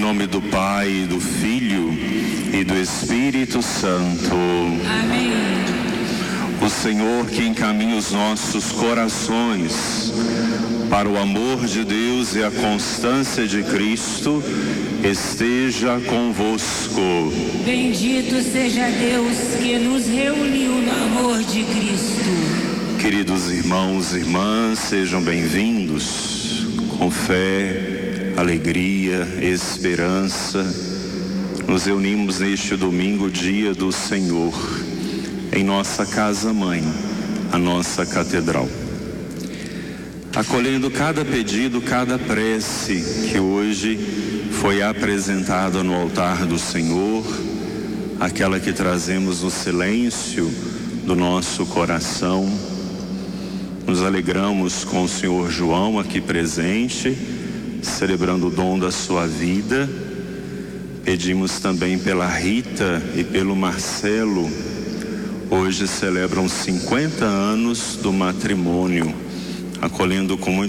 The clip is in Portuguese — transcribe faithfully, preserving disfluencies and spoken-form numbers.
nome do Pai, do Filho e do Espírito Santo. Amém. O Senhor que encaminha os nossos corações para o amor de Deus e a constância de Cristo, esteja convosco. Bendito seja Deus que nos reuniu no amor de Cristo. Queridos irmãos e irmãs, sejam bem-vindos. Com fé, alegria, esperança, nos reunimos neste domingo, dia do Senhor, em nossa casa-mãe, a nossa catedral. Acolhendo cada pedido, cada prece que hoje foi apresentada no altar do Senhor, aquela que trazemos no silêncio do nosso coração. Nos alegramos com o senhor João aqui presente, celebrando o dom da sua vida. Pedimos também pela Rita e pelo Marcelo. Hoje celebram cinquenta anos do matrimônio, acolhendo com muito